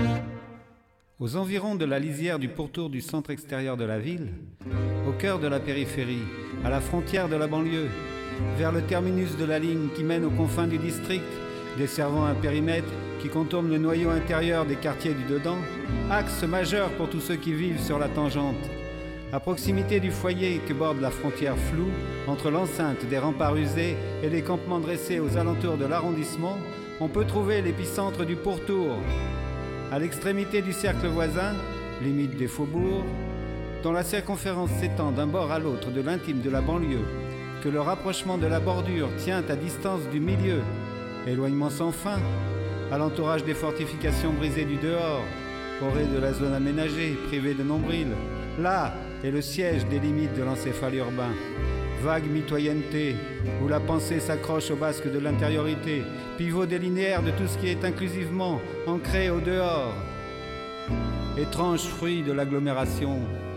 Aux environs de la lisière du pourtour du centre extérieur de la ville, au cœur de la périphérie, à la frontière de la banlieue, vers le terminus de la ligne qui mène aux confins du district, desservant un périmètre qui contourne le noyau intérieur des quartiers du dedans, axe majeur pour tous ceux qui vivent sur la tangente. À proximité du foyer que borde la frontière floue entre l'enceinte des remparts usés et les campements dressés aux alentours de l'arrondissement, on peut trouver l'épicentre du pourtour. À l'extrémité du cercle voisin, limite des faubourgs, dont la circonférence s'étend d'un bord à l'autre de l'intime de la banlieue, que le rapprochement de la bordure tient à distance du milieu, éloignement sans fin, à l'entourage des fortifications brisées du dehors, orée de la zone aménagée, privée de nombril. Là est le siège des limites de l'encéphale urbain. Vague mitoyenneté, où la pensée s'accroche au basque de l'intériorité, pivot délinéaire de tout ce qui est inclusivement ancré au dehors. Étrange fruit de l'agglomération,